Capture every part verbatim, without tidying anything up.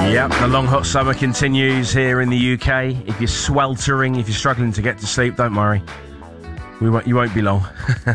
Yep, the long hot summer continues here in the U K. If you're sweltering, if you're struggling to get to sleep, don't worry. We won't, you won't be long.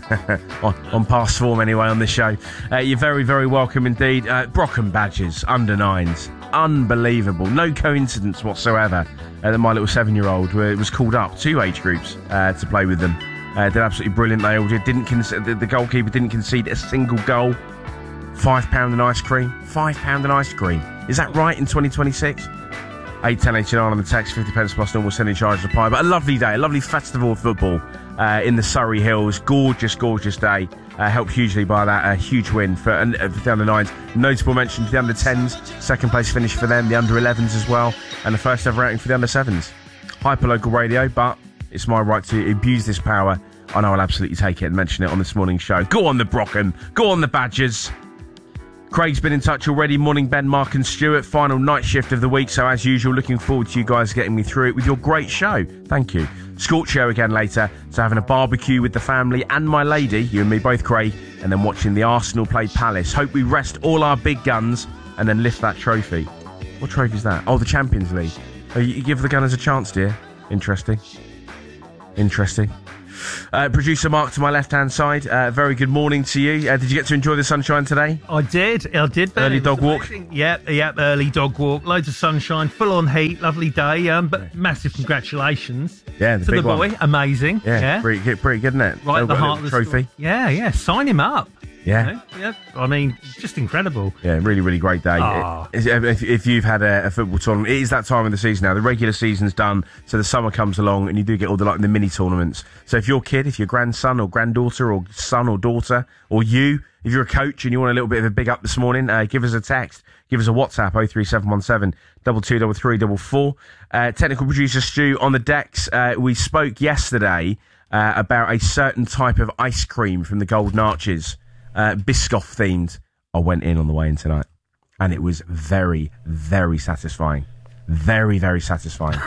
on, on past form anyway on this show. Uh, you're very, very welcome indeed. Uh, Brockham Badgers, under nines. Unbelievable. No coincidence whatsoever uh, that my little seven-year-old was called up, two age groups, uh, to play with them. Uh, did absolutely brilliant. They all did. Didn't con- the, the goalkeeper didn't concede a single goal. Five pound and ice cream. Five pound and ice cream. Is that right in twenty twenty-six? eight ten eighty-nine on the text, fifty pence plus normal sending charge of pie. But a lovely day, a lovely festival of football uh, in the Surrey Hills. Gorgeous, gorgeous day. Uh, helped hugely by that. A huge win for, uh, for the under nines. Notable mention to the under tens. Second place finish for them. The under elevens as well. And the first ever outing for the under sevens. Hyperlocal radio, but it's my right to abuse this power. I know I'll absolutely take it and mention it on this morning's show. Go on the Brockham. Go on the Badgers. Craig's been in touch already. Morning, Ben, Mark and Stuart. Final night shift of the week. So as usual, looking forward to you guys getting me through it with your great show. Thank you. Scorch show again later. So having a barbecue with the family and my lady, you and me both, Craig, and then watching the Arsenal play Palace. Hope we rest all our big guns and then lift that trophy. What trophy is that? Oh, the Champions League. Oh, you give the Gunners a chance, dear. Interesting. Interesting. Uh, producer Mark to my left-hand side, uh, very good morning to you. Uh, did you get to enjoy the sunshine today? I did, I did. Ben. Early dog walk? Yep, yep, early dog walk. Loads of sunshine, full-on heat, lovely day. Um, but massive congratulations yeah, the to big the boy. One. Amazing. Yeah, yeah. Pretty, good, pretty good, isn't it? Right at the heart of the trophy. Story. Yeah, yeah, sign him up. Yeah. You know? Yeah. I mean, just incredible. Yeah, really, really great day. Oh. It, if, if you've had a, a football tournament, it is that time of the season now. The regular season's done, so the summer comes along and you do get all the like the mini tournaments. So if your kid, if your grandson or granddaughter or son or daughter, or you, if you're a coach and you want a little bit of a big up this morning, uh, give us a text. Give us a WhatsApp, oh three seven one seven, two two three three four four. Uh, technical producer Stu on the decks. Uh, we spoke yesterday uh, about a certain type of ice cream from the Golden Arches. Uh, Biscoff themed. I went in on the way in tonight and it was very, very satisfying. Very, very satisfying.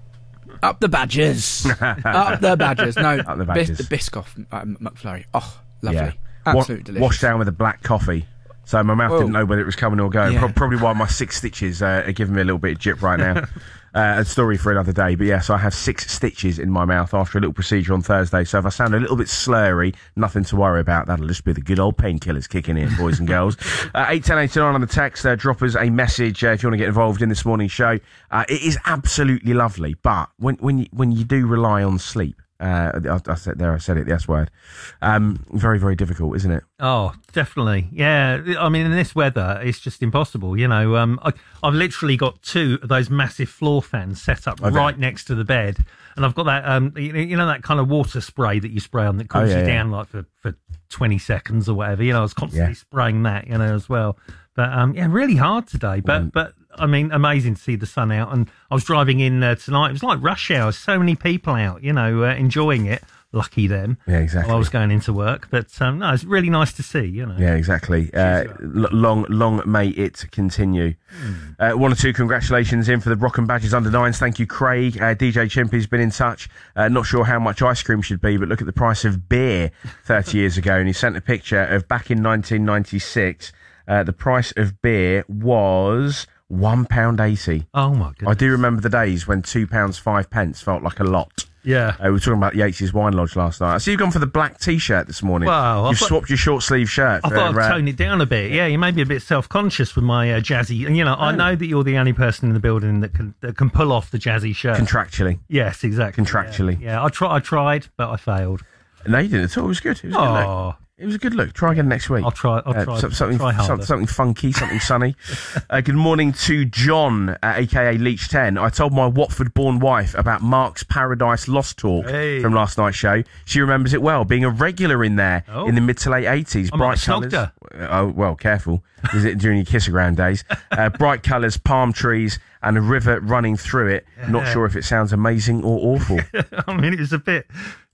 Up the Badgers. Up the Badgers. No, Up the Badgers. Bis- the Biscoff uh, McFlurry. Oh, lovely. Yeah. Absolutely Wa- delicious. Washed down with a black coffee. So my mouth Whoa. didn't know whether it was coming or going. Yeah. Pro- probably why my six stitches uh, are giving me a little bit of jip right now. uh, a story for another day. But yes, I have six stitches in my mouth after a little procedure on Thursday. So if I sound a little bit slurry, nothing to worry about. That'll just be the good old painkillers kicking in, boys and girls. Uh, eight ten eighty-nine on the text. Uh, drop us a message uh, if you want to get involved in this morning's show. Uh, it is absolutely lovely. But when, when, you, when you do rely on sleep, Uh, I, I said there. I said it. The S word. Um, very, very difficult, isn't it? Oh, definitely. Yeah. I mean, in this weather, it's just impossible. You know, um, I, I've literally got two of those massive floor fans set up Okay. right next to the bed, and I've got that. Um, you, you know, that kind of water spray that you spray on that cools Oh, yeah, you yeah. down like for, for twenty seconds or whatever. You know, I was constantly Yeah. spraying that. You know, as well. But um, yeah, really hard today. But Mm. but. I mean, amazing to see the sun out. And I was driving in uh, tonight. It was like rush hour. So many people out, you know, uh, enjoying it. Lucky them. Yeah, exactly. While I was going into work. But um, no, it's really nice to see, you know. Yeah, exactly. Uh, l- long, long may it continue. Mm. Uh, one or two congratulations in for the Brockham Badgers under nines. Thank you, Craig. Uh, D J Chimpy's been in touch. Uh, not sure how much ice cream should be, but look at the price of beer thirty years ago. And he sent a picture of back in nineteen ninety-six. Uh, the price of beer was one pound eighty. Oh my goodness. I do remember the days when two pounds five pence felt like a lot. Yeah. Uh, we were talking about Yates's Wine Lodge last night. I see you've gone for the black T-shirt this morning. Wow, I You've thought- swapped your short sleeve shirt. I for, thought I'd uh, tone it down a bit. Yeah, you may be a bit self-conscious with my uh, jazzy. And, you know, I know that you're the only person in the building that can that can pull off the jazzy shirt. Contractually. Yes, exactly. Contractually. Yeah, yeah. I, try, I tried, but I failed. No, you didn't at all. It was good. It was a good look. Oh, It was a good look. Try again next week. I'll try. I'll Uh, try. so- something, try harder. some- something funky, something sunny. Uh, good morning to John, uh, aka Leach ten. I told my Watford-born wife about Mark's Paradise Lost talk Hey. from last night's show. She remembers it well, being a regular in there Oh. in the mid to late eighties. I might Bright have snogged colours. Oh well, careful. Is it during your kiss around days? Uh, bright colours, palm trees, and a river running through it. Not Yeah. sure if it sounds amazing or awful. I mean, it was a bit.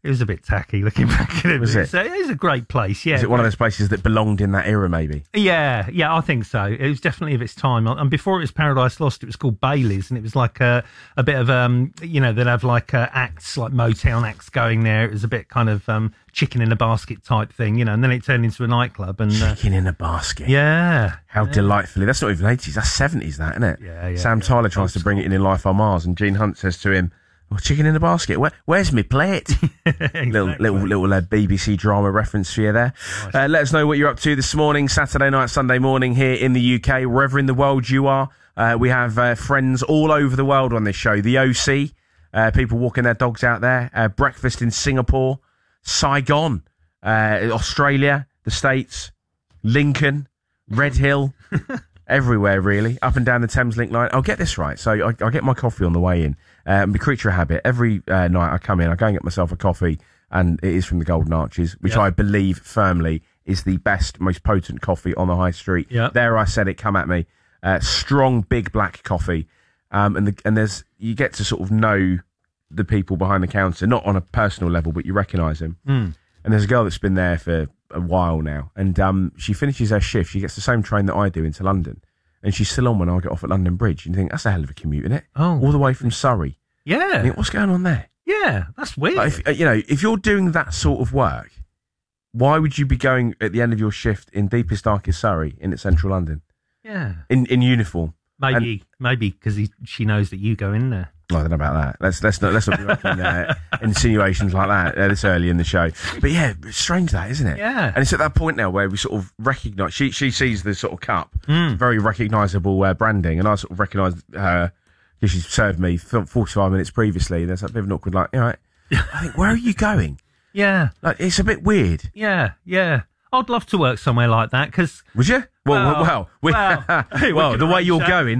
It was a bit tacky looking back at it. Was it? So it was a great place, yeah. Is it one of those places that belonged in that era, maybe? Yeah, yeah, I think so. It was definitely of its time. And before it was Paradise Lost, it was called Bailey's, and it was like a, a bit of, um, you know, they'd have like uh, acts, like Motown acts going there. It was a bit kind of um, chicken in a basket type thing, you know, and then it turned into a nightclub. And uh, Chicken in a basket. Yeah. How yeah. delightfully. That's not even eighties, that's seventies, that, isn't it? Yeah, yeah. Sam yeah. Tyler tries to bring it in in Life on Mars, and Gene Hunt says to him, "Oh, chicken in a basket. Where, where's my plate?" Exactly. Little little little uh, B B C drama reference for you there. Nice. Uh, let us know what you're up to this morning, Saturday night, Sunday morning here in the U K, wherever in the world you are. Uh, we have uh, friends all over the world on this show. The O C, uh, people walking their dogs out there. Uh, breakfast in Singapore, Saigon, uh, Australia, the States, Lincoln, Red Hill. Everywhere, really, up and down the Thames Link line. I'll get this right. So I, I get my coffee on the way in. Um, I'm a creature of habit. Every uh, night I come in, I go and get myself a coffee, and it is from the Golden Arches, which Yep. I believe firmly is the best, most potent coffee on the high street. Yep. There I said it, come at me. Uh, strong, big black coffee. Um, and, the, and there's you get to sort of know the people behind the counter, not on a personal level, but you recognise them. Mm. And there's a girl that's been there for a while now, and um, she finishes her shift. She gets the same train that I do into London, and she's still on when I get off at London Bridge. And you think, that's a hell of a commute, isn't it? Oh. All the way from Surrey. Yeah. You think, what's going on there? Yeah, that's weird. Like if, uh, you know, if you're doing that sort of work, why would you be going at the end of your shift in deepest, darkest Surrey in central London yeah. in, in uniform? Maybe, maybe because she knows that you go in there. I don't know about that. Let's let's not let's not be making uh, insinuations like that uh, this early in the show. But yeah, it's strange that, isn't it? Yeah. And it's at that point now where we sort of recognise. She she sees the sort of cup, Mm. very recognisable uh, branding, and I sort of recognise her because she served me forty-five minutes previously. There's that bit of an awkward, like, all right. I think, where are you going? Yeah. Like, it's a bit weird. Yeah, yeah. I'd love to work somewhere like that because. Would you? Well, well, well, we, well, we well could the way arrange you're that. going.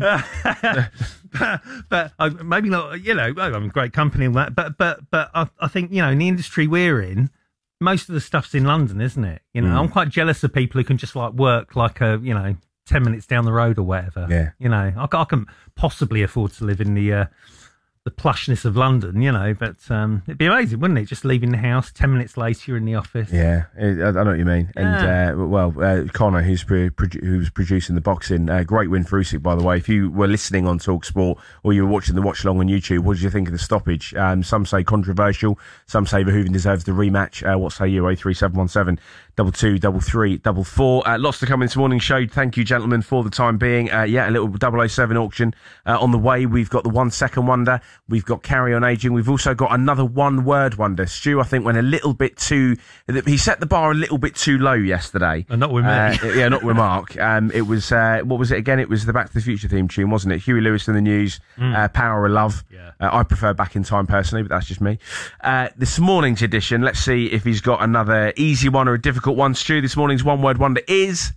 but but uh, maybe not. You know, I'm a great company and that. But but but I, I think, you know, in the industry we're in, most of the stuff's in London, isn't it? You know, Mm. I'm quite jealous of people who can just like work like a you know ten minutes down the road or whatever. Yeah. You know, I, I can possibly afford to live in the. Uh, the plushness of London, you know, but um, it'd be amazing, wouldn't it? Just leaving the house, ten minutes later, you're in the office. Yeah, I, I know what you mean. Yeah. And, uh, well, uh, Connor, who's pro- produ- who's producing the boxing, uh, great win for Usyk, by the way. If you were listening on TalkSport or you were watching the watch-along on YouTube, what did you think of the stoppage? Um, some say controversial, some say Verhoeven deserves the rematch. Uh, what say you? oh three seven one seven, double two, double three, double four. Uh, lots to come in this morning's show. Thank you, gentlemen, for the time being. Uh, yeah, a little double oh seven auction uh, on the way. We've got the one-second wonder. We've got Carry On Aging. We've also got another one-word wonder. Stu, I think, went a little bit too... He set the bar a little bit too low yesterday. And not with me. Uh, yeah, not with Mark. Um, it was... Uh, what was it again? It was the Back to the Future theme tune, wasn't it? Huey Lewis in the News, Mm. uh, Power of Love. Yeah. Uh, I prefer Back in Time, personally, but that's just me. Uh, this morning's edition, let's see if he's got another easy one or a difficult one. Stu, this morning's one-word wonder is...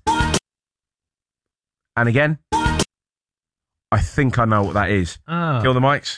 And again... I think I know what that is. Oh. Kill the mics.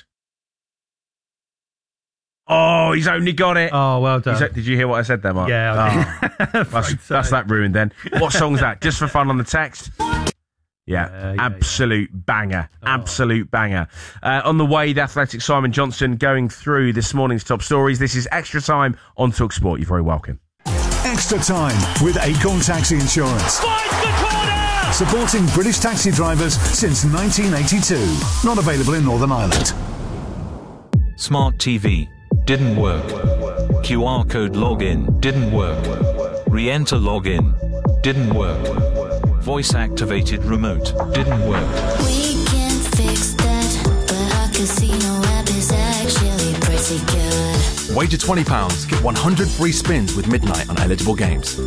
Oh, he's only got it. Oh, well done. He's, did you hear what I said there, Mark? Yeah, I Oh, did. that's, that's that ruined then. What song's that? Just for fun on the text? Yeah, Yeah, yeah, absolute banger. Absolute banger. Uh, on the way, the Athletic Simon Johnson going through this morning's top stories. This is Extra Time on TalkSport. You're very welcome. Extra Time with Acorn Taxi Insurance. Supporting British taxi drivers since nineteen eighty-two. Not available in Northern Ireland. Smart T V. Didn't work. Q R code login. Didn't work. Re-enter login. Didn't work. Voice activated remote. Didn't work. We can fix that, but our casino app is actually pretty good. Wager twenty pounds, get one hundred free spins with Midnight on eligible games.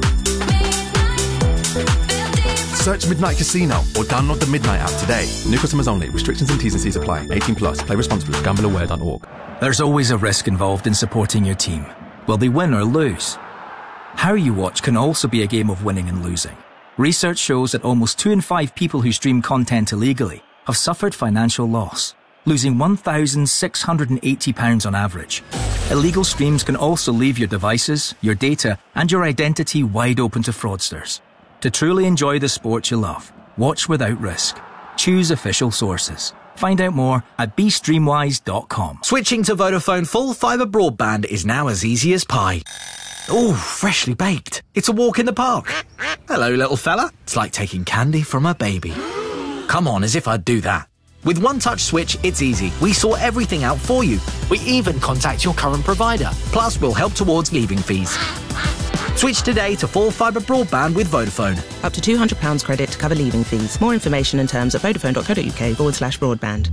Search Midnight Casino or download the Midnight app today. New customers only. Restrictions and T's and C's apply. eighteen plus. Play responsibly. gamble aware dot org. There's always a risk involved in supporting your team. Will they win or lose? How you watch can also be a game of winning and losing. Research shows that almost two in five people who stream content illegally have suffered financial loss, losing one thousand six hundred eighty pounds on average. Illegal streams can also leave your devices, your data, and your identity wide open to fraudsters. To truly enjoy the sport you love, watch without risk. Choose official sources. Find out more at b streamwise dot com. Switching to Vodafone full fibre broadband is now as easy as pie. Ooh, freshly baked. It's a walk in the park. Hello, little fella. It's like taking candy from a baby. Come on, as if I'd do that. With One Touch Switch, it's easy. We sort everything out for you. We even contact your current provider. Plus, we'll help towards leaving fees. Switch today to full fibre broadband with Vodafone. Up to two hundred pounds credit to cover leaving fees. More information and terms at vodafone.co.uk forward slash broadband.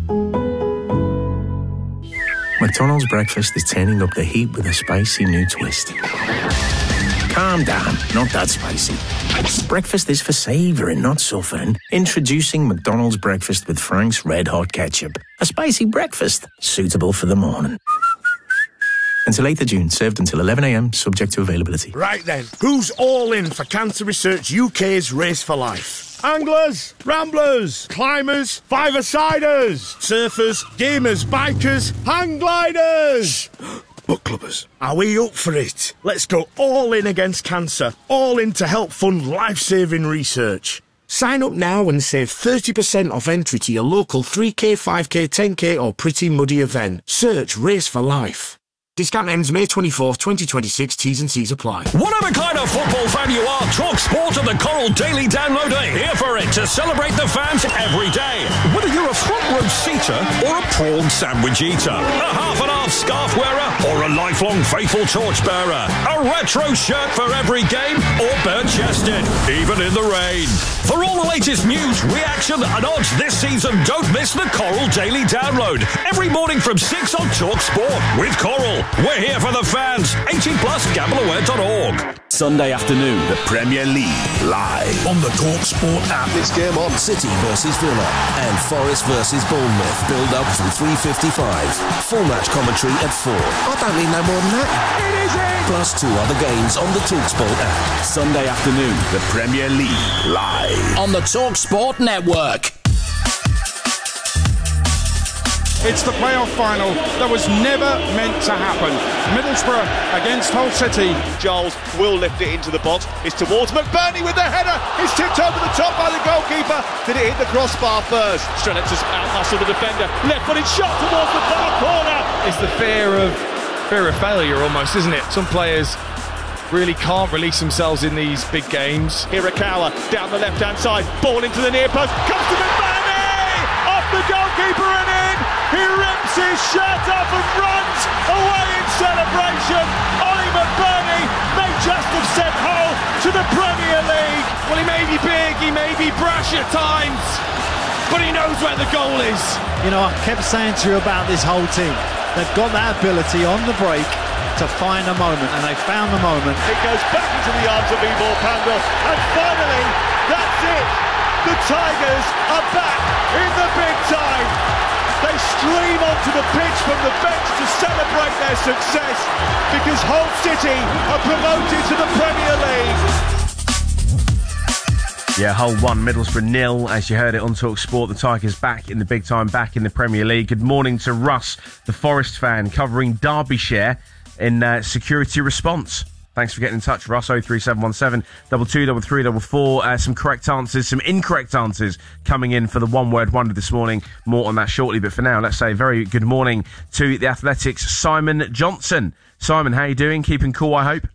McDonald's breakfast is turning up the heat with a spicy new twist. Calm down, not that spicy. Breakfast is for savouring, not suffering. Introducing McDonald's breakfast with Frank's Red Hot Ketchup. A spicy breakfast, suitable for the morning. Until eighth of June, served until eleven a m, subject to availability. Right then, who's all in for Cancer Research U K's Race for Life? Anglers, ramblers, climbers, five-a-siders, surfers, gamers, bikers, hang gliders, book clubbers. Are we up for it? Let's go all in against cancer, all in to help fund life-saving research. Sign up now and save thirty percent off entry to your local three K, five K, ten K or Pretty Muddy event. Search Race for Life. Discount ends May twenty-fourth, twenty twenty-six. T's and C's apply. Whatever kind of football fan you are, Talk Sport and the Coral Daily Download are here for it to celebrate the fans every day. Whether you're a front row seater or a prawn sandwich eater, a half and half scarf wearer or a lifelong faithful torchbearer, a retro shirt for every game or bare-chested, even in the rain. For all the latest news, reaction and odds this season, don't miss the Coral Daily Download every morning from six on Talk Sport with Coral. We're here for the fans. eighteen plus, gamble aware dot org. Sunday afternoon, the Premier League live on the TalkSport app. This game on City versus Villa and Forest versus Bournemouth. Build up from three fifty-five. Full match commentary at four. I don't need no more than that. It is in. Plus two other games on the TalkSport app. Sunday afternoon, the Premier League live on the TalkSport network. It's the playoff final that was never meant to happen. Middlesbrough against Hull City. Giles will lift it into the box. It's towards McBurney with the header. It's tipped over the top by the goalkeeper. Did it hit the crossbar first? Strelec just out-muscled the defender. Left-footed shot towards the far corner. It's the fear of fear of failure almost, isn't it? Some players really can't release themselves in these big games. Hirakawa down the left-hand side. Ball into the near post. Comes to McBurney! Off the goalkeeper and in! He rips his shirt off and runs away in celebration. Ollie McBurney may just have sent Hull to the Premier League. Well, he may be big, he may be brash at times, but he knows where the goal is. You know, I kept saying to you about this whole team. They've got that ability on the break to find a moment, and they found the moment. It goes back into the arms of Ivor Pandor, and finally, that's it. The Tigers are back in the big time. They stream onto the pitch from the bench to celebrate their success because Hull City are promoted to the Premier League. Yeah, Hull one, Middlesbrough nil. As you heard it on Talk Sport, the Tigers back in the big time, back in the Premier League. Good morning to Russ, the Forest fan, covering Derbyshire in uh, security response. Thanks for getting in touch, Russ. oh three seven one seven, two two three three four four. Uh, some correct answers, some incorrect answers coming in for the one-word wonder this morning. More on that shortly. But for now, let's say very good morning to the Athletics' Simon Johnson. Simon, how you doing? Keeping cool, I hope?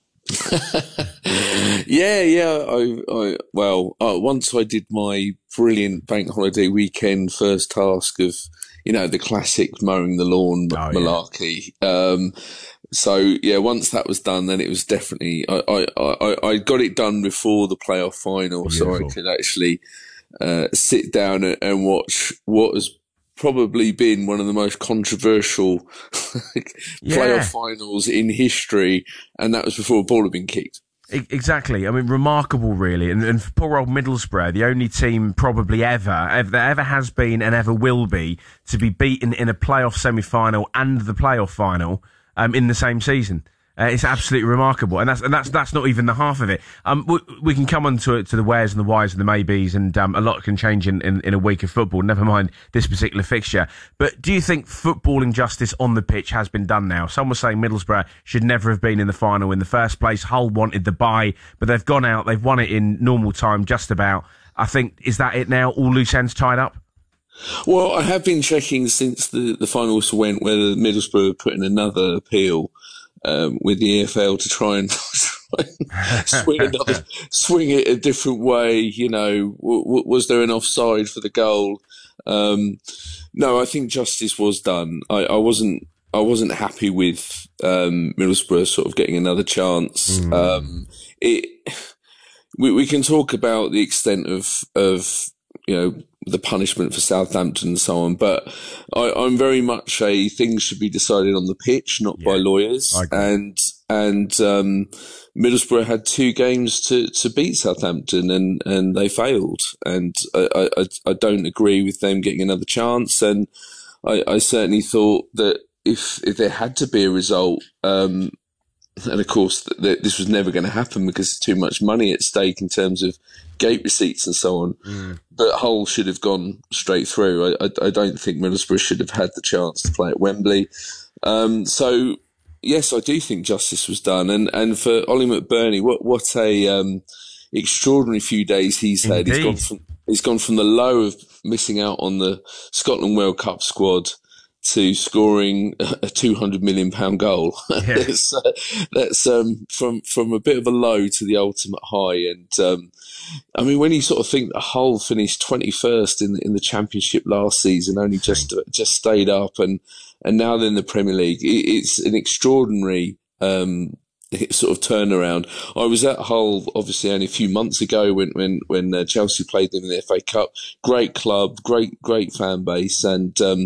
yeah, yeah. I, I, well, uh, once I did my brilliant bank holiday weekend first task of, you know, the classic mowing the lawn oh, malarkey. Yeah. Um, So, yeah, once that was done, then it was definitely, I, I, I, I got it done before the playoff final, Beautiful. So I could actually uh, sit down and, and watch what has probably been one of the most controversial yeah. playoff finals in history, and that was before a ball had been kicked. Exactly. I mean, remarkable, really. And, and for poor old Middlesbrough, the only team probably ever, ever, that ever has been and ever will be, to be beaten in a playoff semi-final and the playoff final Um, in the same season. Uh, it's absolutely remarkable, and that's and that's that's not even the half of it. Um, we, we can come on to it, to the wheres and the whys and the maybes, and um, a lot can change in, in, in a week of football. Never mind this particular fixture. But do you think footballing justice on the pitch has been done now? Some were saying Middlesbrough should never have been in the final in the first place. Hull wanted the bye, but they've gone out. They've won it in normal time, just about. I think, is that it now? All loose ends tied up? Well, I have been checking since the, the final whistle went whether Middlesbrough put in another appeal um, with the E F L to try and swing, another, swing it a different way. You know, w- w- was there an offside for the goal? Um, no, I think justice was done. I, I wasn't. I wasn't happy with um, Middlesbrough sort of getting another chance. Mm. Um, it. We, we can talk about the extent of of you know the punishment for Southampton and so on, but I, I'm very much a things should be decided on the pitch, not yeah, by lawyers. And and um, Middlesbrough had two games to, to beat Southampton, and, and they failed. And I, I I don't agree with them getting another chance. And I, I certainly thought that if if there had to be a result. Um, And of course, th- th- this was never going to happen because there's too much money at stake in terms of gate receipts and so on. Mm. But Hull should have gone straight through. I, I, I don't think Middlesbrough should have had the chance to play at Wembley. Um, so, yes, I do think justice was done. And, and for Ollie McBurney, what what a um, extraordinary few days he's had. He's gone from he's gone from the low of missing out on the Scotland World Cup squad to scoring a two hundred million pound goal. Yeah. that's uh, that's um, from from a bit of a low to the ultimate high. And um, I mean, when you sort of think that Hull finished twenty-first in in the Championship last season, only just just stayed up, and and now they're in the Premier League, it, it's an extraordinary um, sort of turnaround. I was at Hull obviously only a few months ago when when when uh, Chelsea played them in the F A Cup. Great club, great great fan base, and um,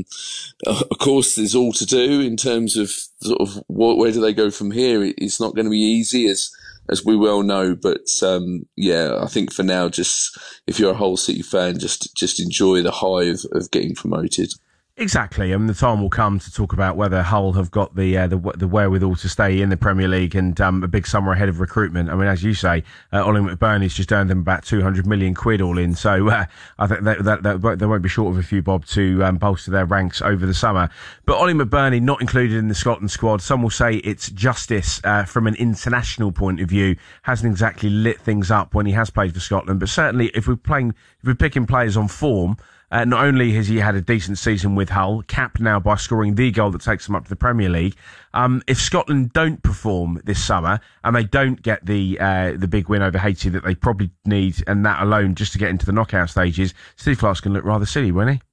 of course there's all to do in terms of sort of what, where do they go from here. It's not going to be easy, as as we well know, but um, yeah, I think for now, just if you're a Hull City fan, just just enjoy the high of, of getting promoted. Exactly. I mean, the time will come to talk about whether Hull have got the uh, the, the wherewithal to stay in the Premier League, and um, a big summer ahead of recruitment. I mean, as you say, uh, Ollie McBurney's just earned them about two hundred million quid all in, so uh, I think that, that, that they won't be short of a few bob to um, bolster their ranks over the summer. But Ollie McBurney not included in the Scotland squad. Some will say it's justice uh, from an international point of view. Hasn't exactly lit things up when he has played for Scotland, but certainly if we're playing, if we're picking players on form. Uh, not only has he had a decent season with Hull, capped now by scoring the goal that takes him up to the Premier League. Um, if Scotland don't perform this summer and they don't get the uh, the big win over Haiti that they probably need, and that alone just to get into the knockout stages, Steve Clarke's going to look rather silly, won't he?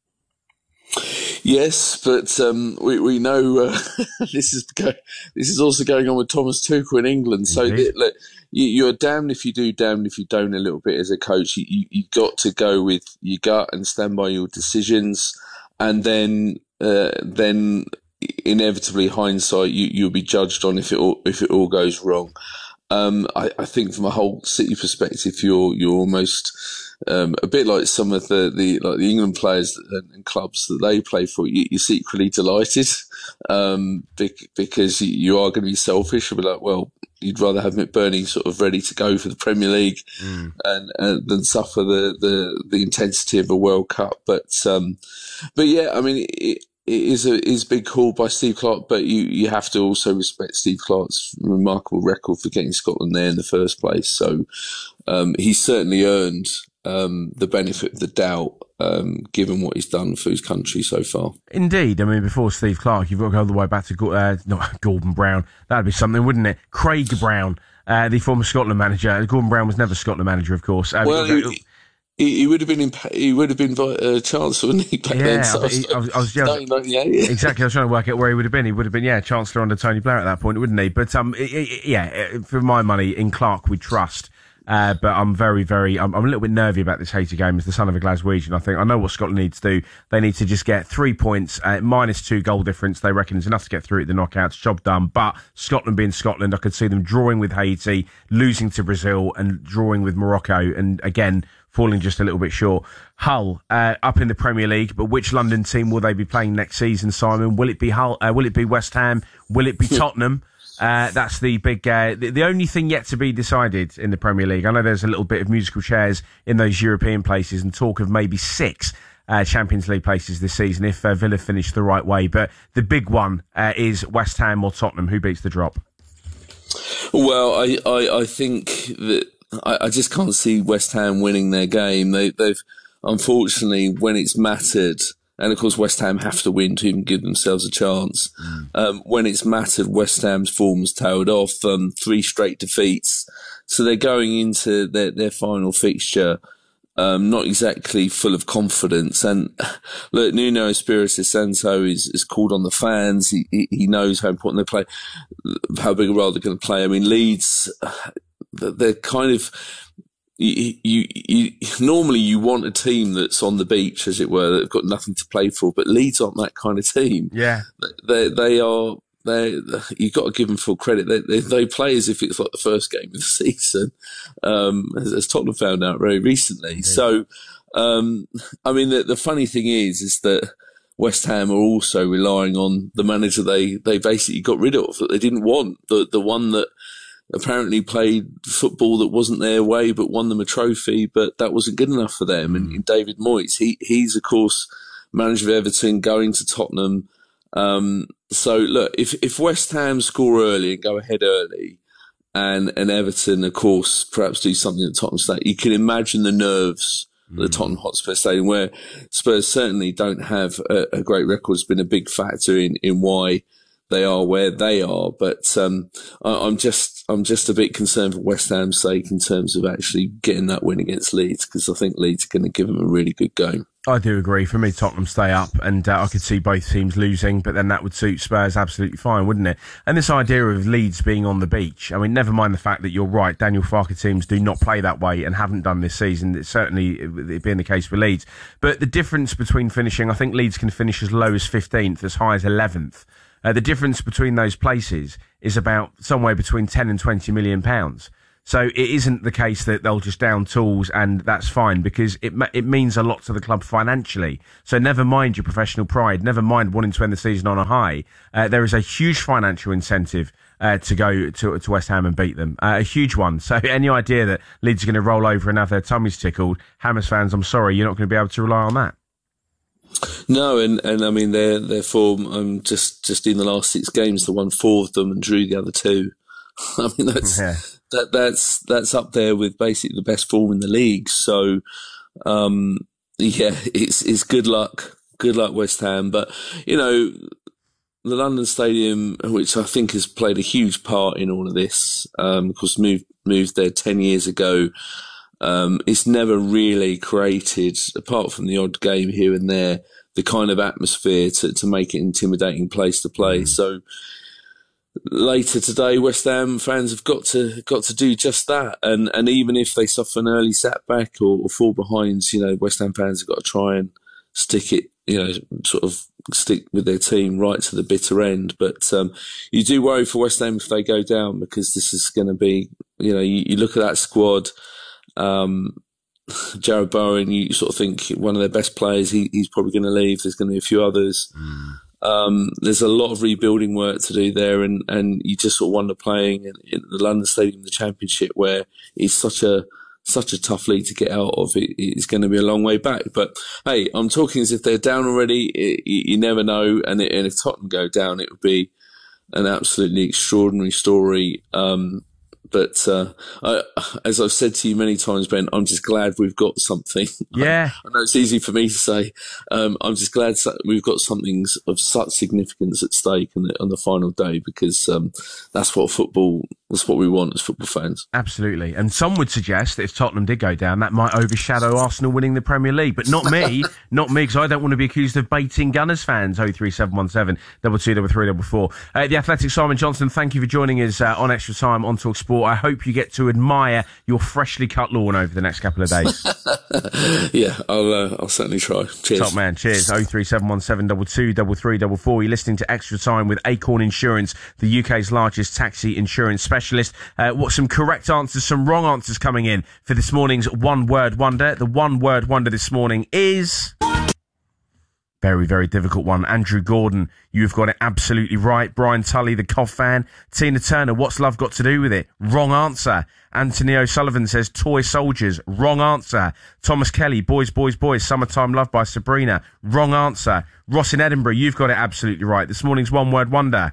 Yes, but um, we we know uh, this is go- this is also going on with Thomas Tuchel in England. So the, look, you, you're damned if you do, damned if you don't. A little bit as a coach, you you, you got to go with your gut and stand by your decisions, and then uh, then inevitably hindsight, you you'll be judged on if it all, if it all goes wrong. Um, I, I think from a Hull City perspective, you're you're almost. Um, a bit like some of the, the like the England players and, and clubs that they play for, you, you're secretly delighted um, bec- because you are going to be selfish and be like, well, you'd rather have McBurney sort of ready to go for the Premier League mm. and, and than suffer the, the, the intensity of a World Cup. But um, but yeah, I mean, it, it is a is a big call by Steve Clarke, but you, you have to also respect Steve Clarke's remarkable record for getting Scotland there in the first place. So um, he's certainly earned Um, the benefit of the doubt, um, given what he's done for his country so far. Indeed. I mean, before Steve Clarke, you've got to go all the way back to uh, not Gordon Brown. That'd be something, wouldn't it? Craig Brown, uh, the former Scotland manager. Gordon Brown was never Scotland manager, of course. Uh, well, he, he, he would have been in, he would have been uh, Chancellor, wouldn't he? Back yeah, then, so I, was, I, was, I was, yeah, yeah, exactly. I was trying to work out where he would have been. He would have been, yeah, Chancellor under Tony Blair at that point, wouldn't he? But um, it, it, yeah, for my money, in Clarke we trust. Uh, but I'm very, very, I'm, I'm a little bit nervy about this Haiti game as the son of a Glaswegian. I think I know what Scotland needs to do. They need to just get three points, uh, minus two goal difference. They reckon it's enough to get through at the knockouts. Job done. But Scotland being Scotland, I could see them drawing with Haiti, losing to Brazil, and drawing with Morocco, and again falling just a little bit short. Hull uh, up in the Premier League, but which London team will they be playing next season, Simon? Will it be Hull? Uh, will it be West Ham? Will it be Tottenham? Uh, that's the big, uh, the, the only thing yet to be decided in the Premier League. I know there's a little bit of musical chairs in those European places and talk of maybe six uh, Champions League places this season if uh, Villa finish the right way. But the big one uh, is West Ham or Tottenham. Who beats the drop? Well, I, I, I think that I, I just can't see West Ham winning their game. They, they've unfortunately, when it's mattered, and of course West Ham have to win to even give themselves a chance. Mm. Um, when it's mattered, West Ham's form's tailed off, um, three straight defeats. So they're going into their, their final fixture um, not exactly full of confidence. And look, Nuno Espirito Santo is, is called on the fans. He, he, he knows how important they play, how big a role they're going to play. I mean, Leeds, they're kind of... You, you, you, normally you want a team that's on the beach, as it were, that've got nothing to play for, but Leeds aren't that kind of team. Yeah. They, they are, they, you've got to give them full credit. They, they, they play as if it's like the first game of the season, um, as, as Tottenham found out very recently. Yeah. So, um, I mean, the, the funny thing is, is that West Ham are also relying on the manager they, they basically got rid of, that they didn't want, the, the one that apparently played football that wasn't their way, but won them a trophy, but that wasn't good enough for them. Mm. And, and David Moyes, he, he's of course manager of Everton, going to Tottenham. Um, so look, if, if West Ham score early and go ahead early, and, and Everton, of course, perhaps do something at Tottenham Stadium, you can imagine the nerves mm. at the Tottenham Hotspur Stadium, where Spurs certainly don't have a, a great record. It's been a big factor in, in why they are where they are, but um, I, I'm just I'm just a bit concerned for West Ham's sake in terms of actually getting that win against Leeds, because I think Leeds are going to give them a really good game. I do agree. For me, Tottenham stay up, and uh, I could see both teams losing, but then that would suit Spurs absolutely fine, wouldn't it? And this idea of Leeds being on the beach, I mean, never mind the fact that you're right, Daniel Farke teams do not play that way and haven't done this season. It's certainly it being the case for Leeds. But the difference between finishing, I think Leeds can finish as low as fifteenth, as high as eleventh. Uh, the difference between those places is about somewhere between ten and twenty million pounds. So it isn't the case that they'll just down tools and that's fine, because it it means a lot to the club financially. So never mind your professional pride, never mind wanting to end the season on a high. Uh, there is a huge financial incentive uh, to go to, to West Ham and beat them, uh, a huge one. So any idea that Leeds are going to roll over and have their tummies tickled, Hammers fans, I'm sorry, you're not going to be able to rely on that. No, and, and I mean their their form. Um, just just in the last six games, they won four of them and drew the other two. I mean that's yeah. that that's that's up there with basically the best form in the league. So, um, yeah, it's it's good luck, good luck West Ham. But you know, the London Stadium, which I think has played a huge part in all of this, um, of course moved moved there ten years ago. Um, it's never really created, apart from the odd game here and there, the kind of atmosphere to, to make it an intimidating place to play. Mm. So later today, West Ham fans have got to got to do just that. And and even if they suffer an early setback or, or fall behind, you know, West Ham fans have got to try and stick it, you know, sort of stick with their team right to the bitter end. But um, you do worry for West Ham if they go down, because this is going to be, you know, you, you look at that squad. Um, Jared Bowen, you sort of think one of their best players, he, he's probably going to leave. There's going to be a few others. Mm. Um, there's a lot of rebuilding work to do there, and, and you just sort of wonder playing in, in the London Stadium, the Championship, where it's such a such a tough league to get out of. It, it's going to be a long way back. But hey, I'm talking as if they're down already. It, you, you never know, and, it, and if Tottenham go down, it would be an absolutely extraordinary story. Um, But uh, I, as I've said to you many times, Ben, I'm just glad we've got something. Yeah. I, I know it's easy for me to say. Um, I'm just glad we've got something of such significance at stake on the, on the final day, because um, that's what football, that's what we want as football fans. Absolutely. And some would suggest that if Tottenham did go down, that might overshadow Arsenal winning the Premier League. But not me. Not me, because I don't want to be accused of baiting Gunners fans. oh three seven one seven, double two, double three, double four. Uh, the Athletic Simon Johnson, thank you for joining us uh, on Extra Time on Talk Sport. I hope you get to admire your freshly cut lawn over the next couple of days. Yeah, I'll uh, I'll certainly try. Cheers. Top man, cheers. oh three seven one seven, double two, double three, double four. You're listening to Extra Time with Acorn Insurance, the U K's largest taxi insurance specialist. Uh, what some correct answers, some wrong answers coming in for this morning's One Word Wonder. The One Word Wonder this morning is... Very, very difficult one. Andrew Gordon, you've got it absolutely right. Brian Tully, the Cov fan. Tina Turner, what's love got to do with it? Wrong answer. Anthony O'Sullivan says toy soldiers. Wrong answer. Thomas Kelly, boys, boys, boys. Summertime Love by Sabrina. Wrong answer. Ross in Edinburgh, you've got it absolutely right. This morning's One Word Wonder.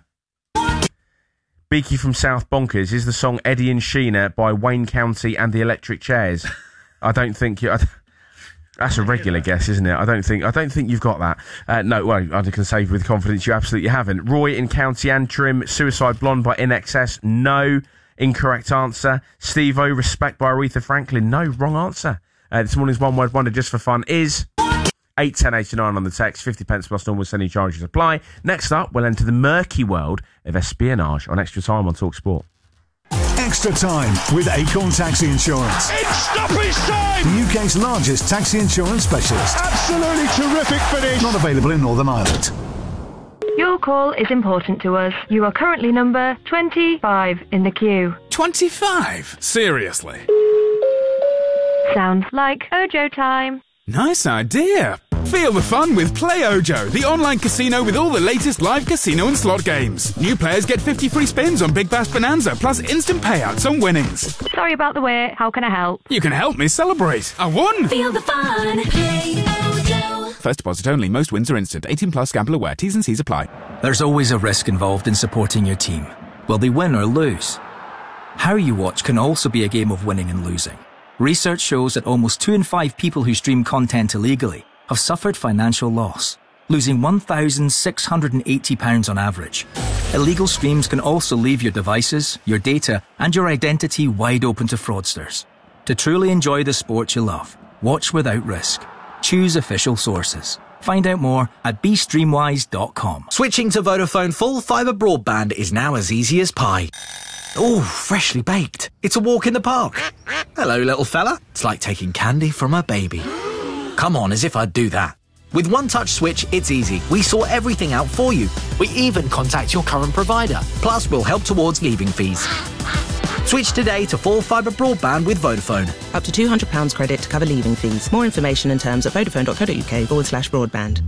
Beaky from South Bonkers is the song Eddie and Sheena by Wayne County and the Electric Chairs. I don't think you... I, That's a regular guess, isn't it? I don't think I don't think you've got that. Uh, no, well, I can say with confidence you absolutely haven't. Roy in County Antrim, Suicide Blonde by In Excess, no. Incorrect answer. Steve-O, Respect by Aretha Franklin, no. Wrong answer. Uh, this morning's one word wonder just for fun is eight ten eighty-nine on the text, fifty pence plus normal sending charges apply. Next up, we'll enter the murky world of espionage on Extra Time on TalkSport. Extra Time with Acorn Taxi Insurance. It's stoppage time! The U K's largest taxi insurance specialist. Absolutely terrific finish. Not available in Northern Ireland. Your call is important to us. You are currently number twenty-five in the queue. twenty-five? Seriously? Sounds like Ojo time. Nice idea. Feel the fun with Play Ojo, the online casino with all the latest live casino and slot games. New players get fifty free spins on Big Bash Bonanza, plus instant payouts on winnings. Sorry about the wait. How can I help? You can help me celebrate. I won! Feel the fun. Play Ojo. First deposit only. Most wins are instant. eighteen plus. Gamble aware. T's and C's apply. There's always a risk involved in supporting your team. Will they win or lose? How you watch can also be a game of winning and losing. Research shows that almost two in five people who stream content illegally have suffered financial loss, losing one thousand six hundred eighty pounds on average. Illegal streams can also leave your devices, your data, and your identity wide open to fraudsters. To truly enjoy the sport you love, watch without risk. Choose official sources. Find out more at b streamwise dot com. Switching to Vodafone full fibre broadband is now as easy as pie. Ooh, freshly baked. It's a walk in the park. Hello, little fella. It's like taking candy from a baby. Come on, as if I'd do that. With One Touch Switch, it's easy. We sort everything out for you. We even contact your current provider. Plus, we'll help towards leaving fees. Switch today to full fibre broadband with Vodafone. Up to two hundred pounds credit to cover leaving fees. More information and terms at vodafone.co.uk forward slash broadband.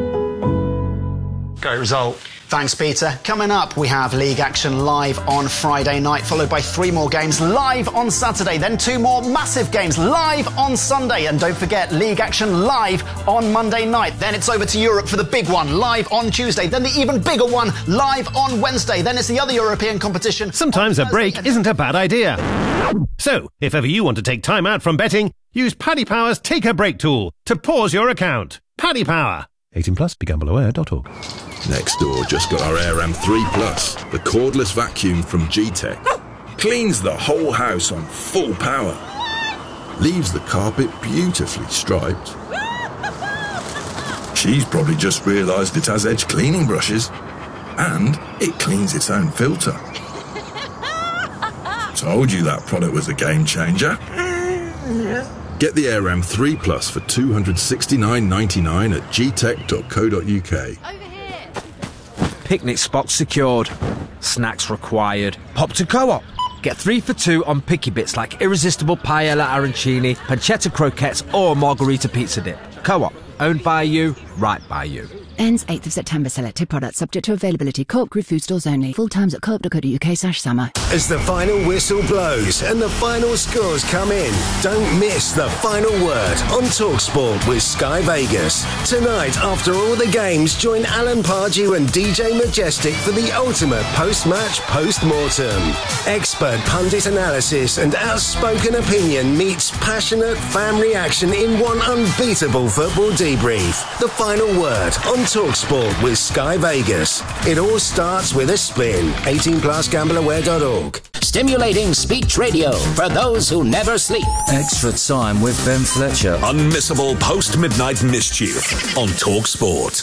Great result. Thanks, Peter. Coming up, we have League Action live on Friday night, followed by three more games live on Saturday, then two more massive games live on Sunday. And don't forget, League Action live on Monday night. Then it's over to Europe for the big one, live on Tuesday. Then the even bigger one, live on Wednesday. Then it's the other European competition. Sometimes a break isn't a bad idea. So, if ever you want to take time out from betting, use Paddy Power's Take a Break tool to pause your account. Paddy Power. eighteen plus, be gamble aware dot org. Nextdoor just got our AirAm three plus, the cordless vacuum from G-Tech. Cleans the whole house on full power. Leaves the carpet beautifully striped. She's probably just realised it has edge cleaning brushes. And it cleans its own filter. Told you that product was a game changer. Get the AirAm three plus for two hundred sixty-nine ninety-nine at g tech dot co dot u k. Picnic spots secured. Snacks required. Pop to Co-op. Get three for two on picky bits like irresistible paella arancini, pancetta croquettes or margarita pizza dip. Co-op. Owned by you, right by you. Ends eighth of September. Selected products subject to availability. Co-op Group food stores only. Full times at co op dot co dot u k slash summer. As the final whistle blows and the final scores come in, don't miss the final word on TalkSport with Sky Vegas. Tonight, after all the games, join Alan Pardew and D J Majestic for the ultimate post-match post-mortem. Expert pundit analysis and outspoken opinion meets passionate fan reaction in one unbeatable football debrief. The final word on TalkSport with Sky Vegas. It all starts with a spin. eighteen plus gamble aware dot org. Stimulating speech radio for those who never sleep. Extra Time with Ben Fletcher. Unmissable post-midnight mischief on TalkSport.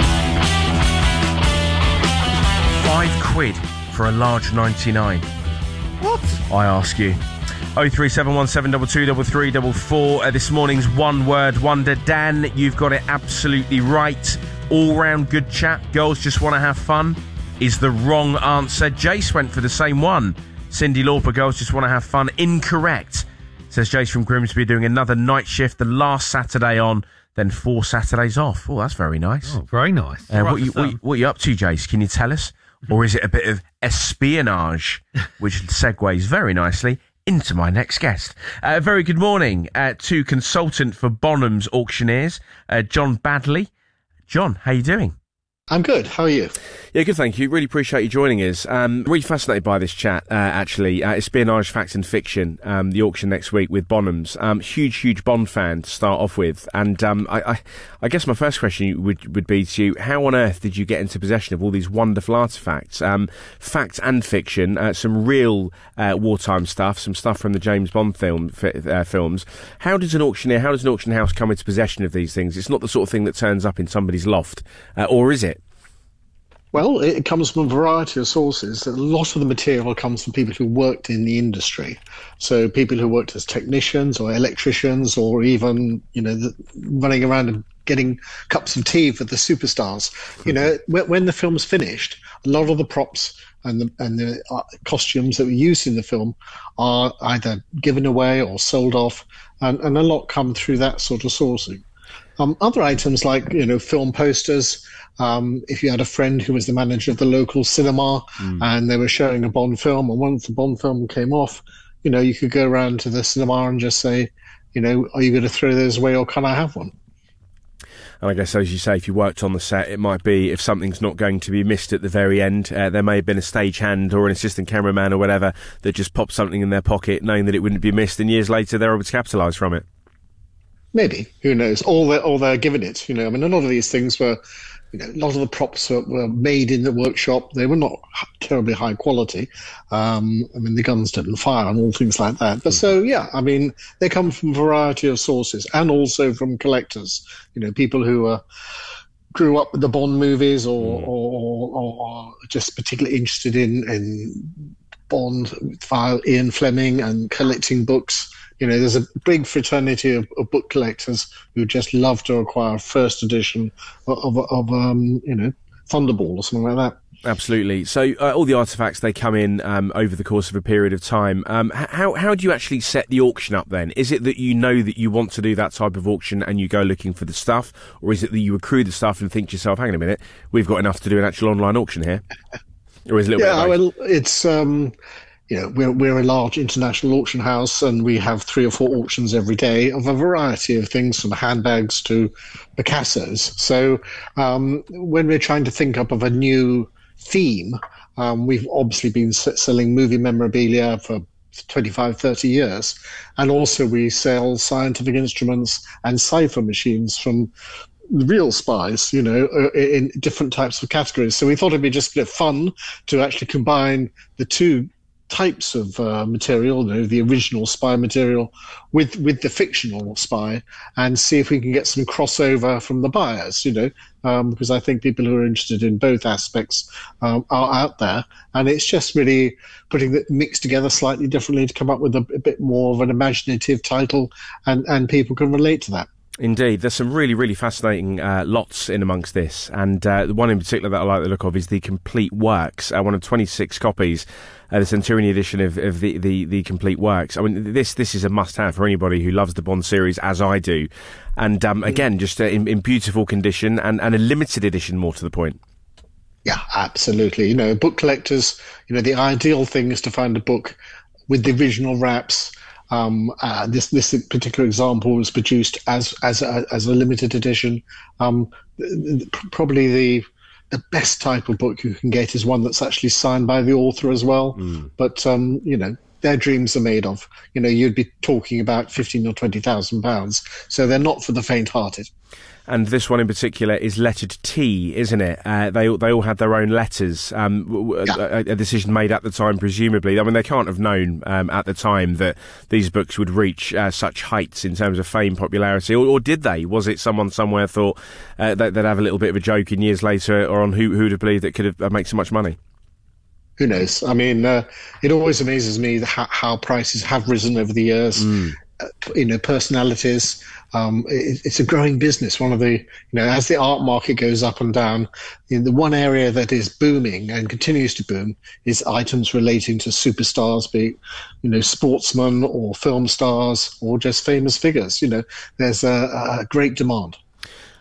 Five quid for a large ninety-nine. What? I ask you. oh three seven one seven two two three three four four. Uh, this morning's one word wonder. Dan, you've got it absolutely right. All round good chat. Girls just want to have fun is the wrong answer. Jace went for the same one. Cyndi Lauper, girls just want to have fun. Incorrect. Says Jace from Grimsby, doing another night shift the last Saturday on, then four Saturdays off. Oh, that's very nice. Oh, very nice. Uh, what, you, what, you, what are you up to, Jace? Can you tell us? Or is it a bit of espionage, which segues very nicely into my next guest. Uh, very good morning uh, to consultant for Bonham's Auctioneers, uh, John Badley. John, how you doing? I'm good. How are you? Yeah, good, thank you. Really appreciate you joining us. Um, really fascinated by this chat, uh, actually. Uh, Espionage, Fact and Fiction, um, the auction next week with Bonhams. Um, huge, huge Bond fan to start off with. And um, I, I, I guess my first question would, would be to you, how on earth did you get into possession of all these wonderful artefacts? Um, fact and fiction, uh, some real uh, wartime stuff, some stuff from the James Bond film uh, films. How does an auctioneer, how does an auction house come into possession of these things? It's not the sort of thing that turns up in somebody's loft, uh, or is it? Well, it comes from a variety of sources. A lot of the material comes from people who worked in the industry. So people who worked as technicians or electricians or even, you know, the, running around and getting cups of tea for the superstars. You know, when, when the film's finished, a lot of the props and the, and the uh, costumes that were used in the film are either given away or sold off, and, and a lot come through that sort of sourcing. Um, other items like, you know, film posters. Um, if you had a friend who was the manager of the local cinema mm. and they were showing a Bond film, and once the Bond film came off, you know, you could go around to the cinema and just say, you know, are you going to throw those away or can I have one? And I guess, as you say, if you worked on the set, it might be if something's not going to be missed at the very end, uh, there may have been a stagehand or an assistant cameraman or whatever that just popped something in their pocket knowing that it wouldn't be missed, and years later they're able to capitalise from it. Maybe. Who knows? Or they're, or they're given it. You know, I mean, a lot of these things were, you know, a lot of the props were, were made in the workshop. They were not terribly high quality. Um, I mean, the guns didn't fire and all things like that. But so, yeah, I mean, they come from a variety of sources and also from collectors. You know, people who are, grew up with the Bond movies or, mm. or, or, or just particularly interested in, in Bond via Ian Fleming and collecting books. You know, there's a big fraternity of, of book collectors who just love to acquire first edition of, of, of um, you know, Thunderball or something like that. Absolutely. So uh, all the artefacts, they come in um, over the course of a period of time. Um, how how do you actually set the auction up then? Is it that you know that you want to do that type of auction and you go looking for the stuff? Or is it that you accrue the stuff and think to yourself, hang on a minute, we've got enough to do an actual online auction here? Or is it a little yeah, bit like... well, it's... Um, You know, we're, we're a large international auction house and we have three or four auctions every day of a variety of things from handbags to Picassos. So um, when we're trying to think up of a new theme, um, we've obviously been selling movie memorabilia for twenty-five, thirty years. And also we sell scientific instruments and cipher machines from real spies, you know, in different types of categories. So we thought it'd be just a bit fun to actually combine the two types of uh, material, you know, the original spy material with with the fictional spy, and see if we can get some crossover from the buyers, you know, um, because I think people who are interested in both aspects um, are out there, and it's just really putting the mix together slightly differently to come up with a, a bit more of an imaginative title, and, and people can relate to that. Indeed, there's some really, really fascinating uh, lots in amongst this, and uh, the one in particular that I like the look of is the Complete Works, uh, one of twenty-six copies, uh, the Centurion edition of, of the, the, the Complete Works. I mean, this this is a must-have for anybody who loves the Bond series, as I do, and um, again, just uh, in, in beautiful condition and, and a limited edition, more to the point. Yeah, absolutely. You know, book collectors, you know, the ideal thing is to find a book with the original wraps. Um, uh, this this particular example was produced as as a, as a limited edition. Um, probably the the best type of book you can get is one that's actually signed by the author as well. Mm. But um, you know, their dreams are made of. You know, you'd be talking about fifteen or twenty thousand pounds. So they're not for the faint-hearted. And this one in particular is lettered T, isn't it? Uh, they they all had their own letters. Um, yeah. a, a decision made at the time, presumably. I mean, they can't have known um, at the time that these books would reach uh, such heights in terms of fame, popularity, or, or did they? Was it someone somewhere thought uh, that they'd have a little bit of a joke in years later, or on who who'd have believed it could have uh, make so much money? Who knows? I mean, uh, it always amazes me how, how prices have risen over the years. Mm. Uh, you know, personalities. Um, it, it's a growing business. One of the, you know, as the art market goes up and down, in the one area that is booming and continues to boom is items relating to superstars, be it, you know, sportsmen or film stars or just famous figures. You know, there's a, a great demand.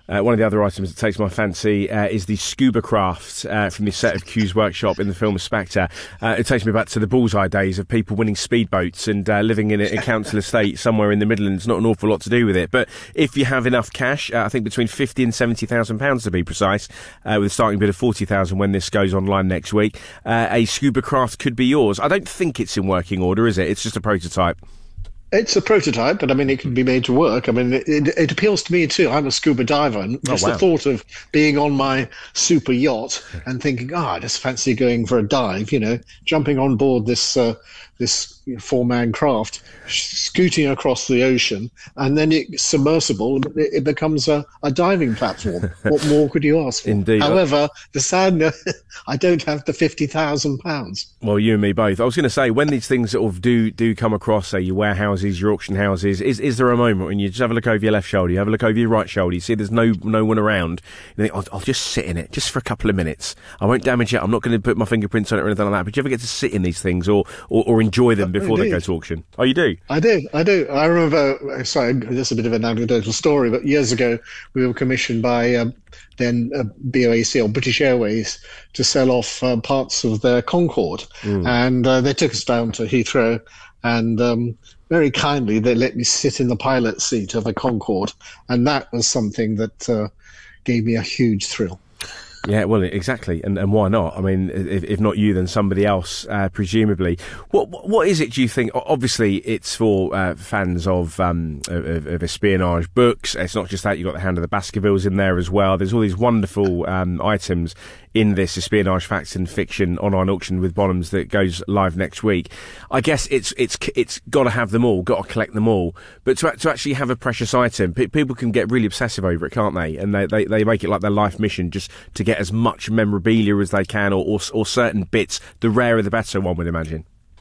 Uh, one of the other items that takes my fancy uh, is the scuba craft uh, from the set of Q's workshop in the film Spectre. Uh, it takes me back to the bullseye days of people winning speedboats and uh, living in a, a council estate somewhere in the Midlands. Not an awful lot to do with it, but if you have enough cash, uh, I think between fifty and seventy thousand pounds to be precise, uh, with a starting bid of forty thousand when this goes online next week, uh, a scuba craft could be yours. I don't think it's in working order, is it? It's just a prototype. It's a prototype, but I mean, it can be made to work. I mean, it, it, it appeals to me too. I'm a scuba diver, and just oh, wow. the thought of being on my super yacht and thinking, oh, I just fancy going for a dive, you know, jumping on board this uh, this four-man craft, scooting across the ocean, and then it's submersible. It, it becomes a, a diving platform. What more could you ask for? Indeed. However, the sadness, I don't have the fifty thousand pounds. Well, you and me both. I was going to say, when these things sort of do do come across, say, your warehouses, your auction houses, is is there a moment when you just have a look over your left shoulder, you have a look over your right shoulder, you see there's no no one around, you think, I'll, I'll just sit in it, just for a couple of minutes. I won't damage it, I'm not going to put my fingerprints on it or anything like that, but do you ever get to sit in these things or, or, or enjoy them before they go to auction? Oh, you do? I do, I do. I remember, sorry, this is a bit of an anecdotal story, but years ago we were commissioned by um, then uh, B O A C, or British Airways, to sell off uh, parts of their Concorde. Mm. And uh, they took us down to Heathrow, and um, very kindly they let me sit in the pilot seat of a Concorde. And that was something that uh, gave me a huge thrill. Yeah, well, exactly, and and why not? I mean, if, if not you, then somebody else, uh, presumably. What what is it? Do you think? Obviously, it's for uh, fans of, um, of of espionage books. It's not just that. You've got the Hand of the Baskervilles in there as well. There's all these wonderful um, items in this espionage facts and fiction online auction with Bonhams that goes live next week. I guess it's it's it's got to have them all, got to collect them all. But to to actually have a precious item, pe- people can get really obsessive over it, can't they? And they, they they make it like their life mission just to get as much memorabilia as they can, or, or or certain bits. The rarer the better, one would imagine.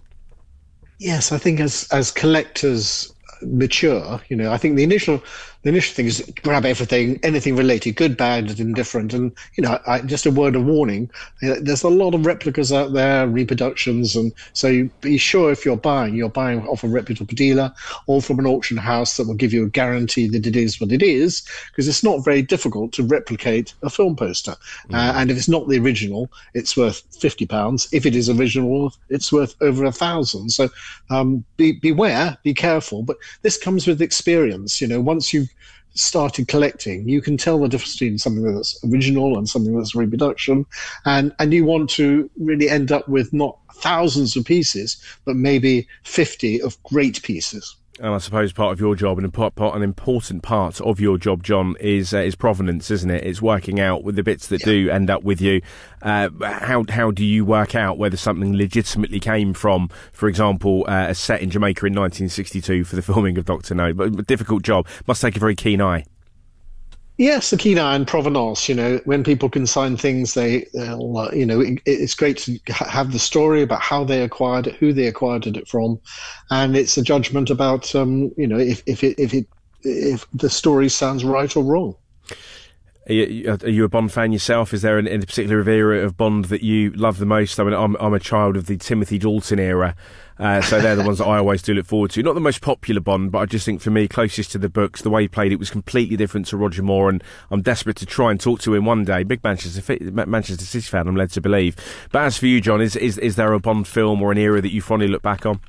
Yes, I think as as collectors mature, you know, I think the initial the initial thing is grab everything, anything related, good, bad, and indifferent. And, you know, I, just a word of warning, there's a lot of replicas out there, reproductions, and so you be sure if you're buying, you're buying off a reputable dealer or from an auction house that will give you a guarantee that it is what it is, because it's not very difficult to replicate a film poster. Mm. Uh, and if it's not the original, it's worth fifty pounds. If it is original, it's worth over a thousand. So um, be, beware, be careful. But this comes with experience. You know, once you've started collecting, you can tell the difference between something that's original and something that's reproduction, and and you want to really end up with not thousands of pieces, but maybe fifty of great pieces. And I suppose part of your job, and part, part, an important part of your job, John, is uh, is provenance, isn't it? It's working out with the bits that yeah. do end up with you. Uh, how how do you work out whether something legitimately came from, for example, uh, a set in Jamaica in nineteen sixty-two for the filming of Doctor No? But a difficult job. Must take a very keen eye. Yes, the keen eye and provenance. You know, when people consign things, they, they'll, uh, you know, it, it's great to ha- have the story about how they acquired it, who they acquired it from, and it's a judgment about, um, you know, if if it if it if the story sounds right or wrong. Are you, are you a Bond fan yourself? Is there an, in a particular era of Bond that you love the most? I mean, I'm, I'm a child of the Timothy Dalton era, uh, so they're the ones that I always do look forward to. Not the most popular Bond, but I just think for me, closest to the books, the way he played it was completely different to Roger Moore, and I'm desperate to try and talk to him one day. Big Manchester Manchester City fan, I'm led to believe. But as for you, John, is, is, is there a Bond film or an era that you fondly look back on?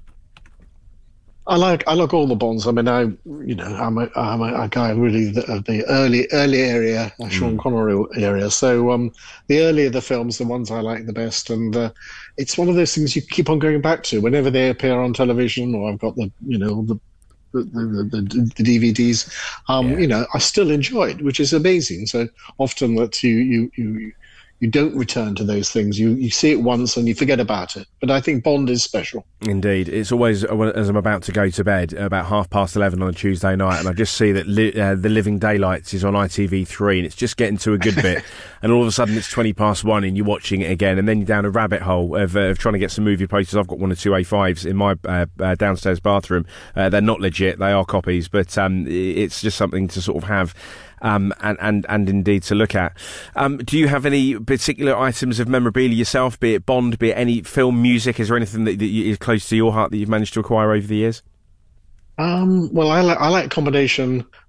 I like I like all the Bonds. I mean, I you know I'm a I'm a, a guy really the, uh, the early early area, uh, Sean mm. Connery area. So um, the earlier the films, the ones I like the best, and uh, it's one of those things you keep on going back to whenever they appear on television, or I've got the you know the the the, the, the D V Ds. Um, yeah. You know, I still enjoy it, which is amazing. So often that you you you. You don't return to those things. You you see it once and you forget about it. But I think Bond is special. Indeed. It's always, as I'm about to go to bed, about half past eleven on a Tuesday night, and I just see that li- uh, The Living Daylights is on I T V three, and it's just getting to a good bit. And all of a sudden it's twenty past one and you're watching it again, and then you're down a rabbit hole of, uh, of trying to get some movie posters. I've got one or two A fives in my uh, uh, downstairs bathroom. Uh, they're not legit. They are copies, but um, it's just something to sort of have. Um, and, and, and indeed to look at. Um, do you have any particular items of memorabilia yourself, be it Bond, be it any film music? Is there anything that, that is close to your heart that you've managed to acquire over the years? Um, well, I like, I like a combination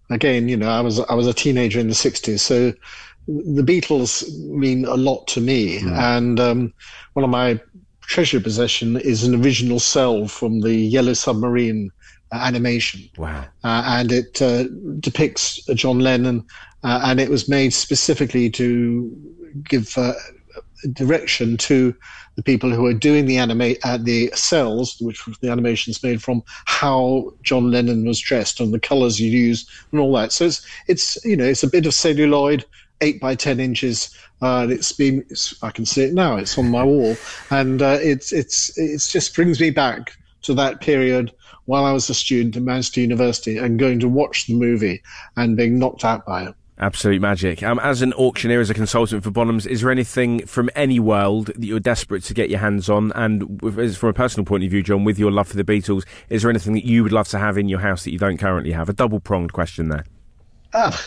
again, you know, I was I was a teenager in the sixties, so the Beatles mean a lot to me. Mm. And um, one of my treasured possession is an original cell from the Yellow Submarine uh, animation. Wow. Uh, and it uh, depicts John Lennon, uh, and it was made specifically to give uh, direction to the people who are doing the anima- uh, the cells, which the animation is made from, how John Lennon was dressed and the colours you use and all that. So it's, it's you know, it's a bit of celluloid, eight by ten inches. Uh, and it's been, it's, I can see it now. It's on my wall, and uh, it's it's it's just brings me back to that period while I was a student at Manchester University and going to watch the movie and being knocked out by it. Absolute magic. Um, as an auctioneer, as a consultant for Bonhams, is there anything from any world that you're desperate to get your hands on? And with, from a personal point of view, John, with your love for the Beatles, is there anything that you would love to have in your house that you don't currently have? A double-pronged question there. Ah.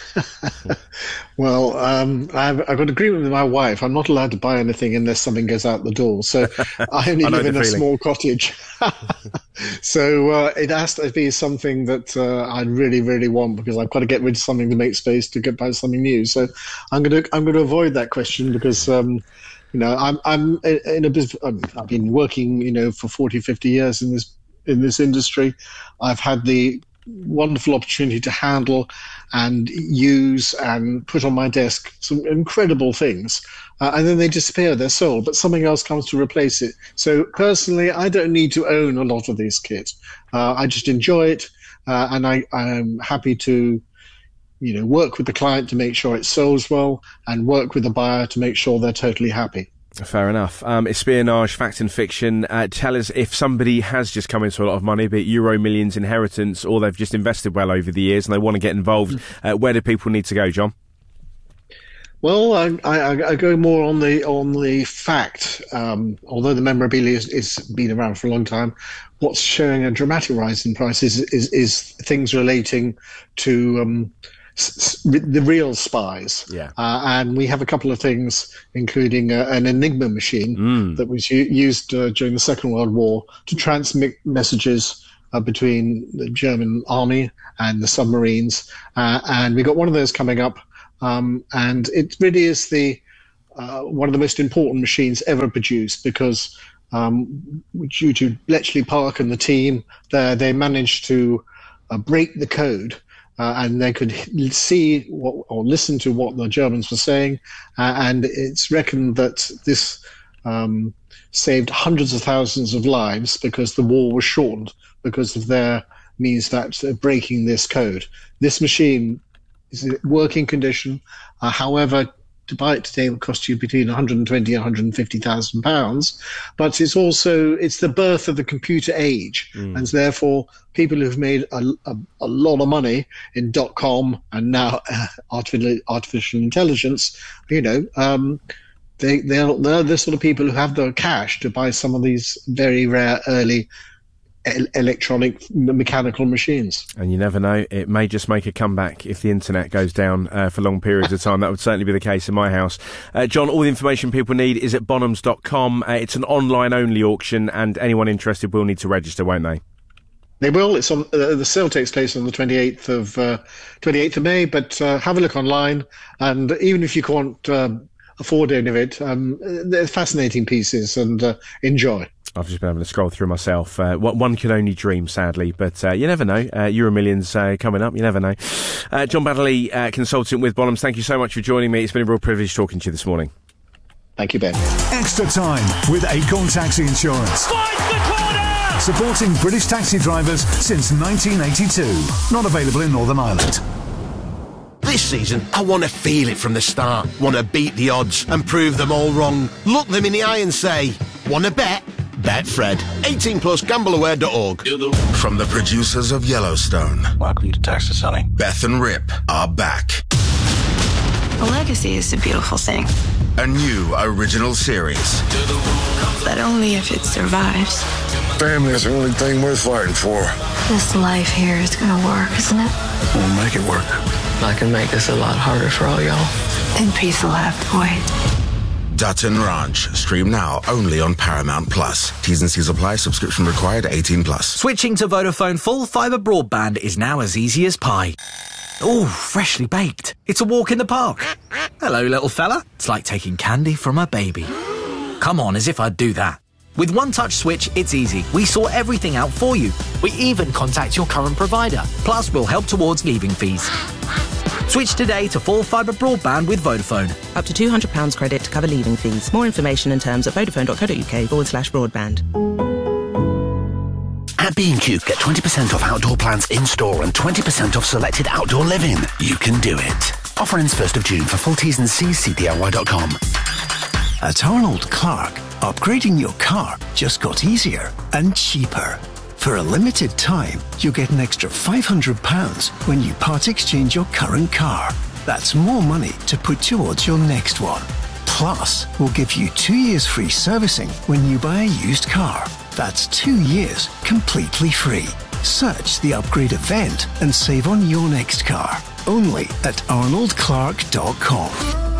Well, um, I've, I've got an agreement with my wife. I'm not allowed to buy anything unless something goes out the door. So I only I live in a feeling. small cottage. So uh, it has to be something that uh, I really, really want, because I've got to get rid of something to make space to get buy something new. So I'm going to I'm going to avoid that question because um, you know I'm I'm in a bit. I've been working you know for forty, fifty years in this in this industry. I've had the wonderful opportunity to handle and use and put on my desk some incredible things, uh, and then they disappear, they're sold, but something else comes to replace it. So personally, I don't need to own a lot of these kits. Uh, I just enjoy it, uh, and I, I'm happy to you know work with the client to make sure it sells well and work with the buyer to make sure they're totally happy. Fair enough. Um, espionage, fact and fiction. Uh, tell us if somebody has just come into a lot of money, be it Euro Millions, inheritance, or they've just invested well over the years and they want to get involved. Uh, where do people need to go, John? Well, I, I, I go more on the on the fact. Um, although the memorabilia is, is been around for a long time, what's showing a dramatic rise in prices is is, is things relating to um, s- the real spies. Yeah. Uh, and we have a couple of things, including uh, an Enigma machine mm. that was u- used uh, during the Second World War to transmit messages uh, between the German army and the submarines. Uh, and we got one of those coming up. Um, and it really is the uh, one of the most important machines ever produced, because um, due to Bletchley Park and the team there, they managed to uh, break the code, uh, and they could see what, or listen to what the Germans were saying. Uh, and it's reckoned that this um, saved hundreds of thousands of lives because the war was shortened because of their means that uh, breaking this code. This machine is in working condition. Uh, however, to buy it today will cost you between one hundred twenty and one hundred fifty thousand pounds. But it's also, it's the birth of the computer age. Mm. And therefore, people who've made a, a, a lot of money in dot-com and now uh, artificial, artificial intelligence, you know, um, they, they're, they're the sort of people who have the cash to buy some of these very rare early electronic mechanical machines. And you never know, it may just make a comeback if the internet goes down uh, for long periods of time. That would certainly be the case in my house. uh, John, all the information people need is at bonhams dot com. Uh, it's an online only auction, and anyone interested will need to register, won't they? They will. It's on uh, the sale takes place on the twenty-eighth of uh, twenty-eighth of May, but uh, have a look online, and even if you can't uh, afford any of it, um, they're fascinating pieces, and uh, enjoy. I've just been having to scroll through myself. Uh, one can only dream, sadly, but uh, you never know. Uh, Euro Millions uh, coming up, you never know. Uh, John Baddeley, uh, consultant with Bonhams, thank you so much for joining me. It's been a real privilege talking to you this morning. Thank you, Ben. Extra time with Acorn Taxi Insurance. Fight the corner! Supporting British taxi drivers since nineteen eighty-two. Not available in Northern Ireland. This season, I want to feel it from the start. Want to beat the odds and prove them all wrong. Look them in the eye and say, want to bet? Betfred. eighteen plus, gamble aware dot org. From the producers of Yellowstone, welcome to Texas, Sonny. Beth and Rip are back. A legacy is a beautiful thing. A new original series. But only if it survives. Family is the only thing worth fighting for. This life here is gonna work, isn't it? We'll make it work. I can make this a lot harder for all y'all. And peace will have to wait. Dutton Ranch. Stream now only on Paramount Plus. T's and C's apply. Subscription required. eighteen plus. Switching to Vodafone full fibre broadband is now as easy as pie. Ooh, freshly baked. It's a walk in the park. Hello, little fella. It's like taking candy from a baby. Come on, as if I'd do that. With One Touch Switch, it's easy. We sort everything out for you. We even contact your current provider. Plus, we'll help towards leaving fees. Switch today to full fibre broadband with Vodafone. Up to two hundred pounds credit to cover leaving fees. More information and terms at vodafone.co.uk forward slash broadband. At B and Q, get twenty percent off outdoor plants in-store and twenty percent off selected outdoor living. You can do it. Offer ends first of June. For full T's and C's, see D I Y dot com. At Arnold Clark, upgrading your car just got easier and cheaper. For a limited time, you'll get an extra five hundred pounds when you part exchange your current car. That's more money to put towards your next one. Plus, we'll give you two years free servicing when you buy a used car. That's two years completely free. Search the upgrade event and save on your next car. Only at arnold clark dot com.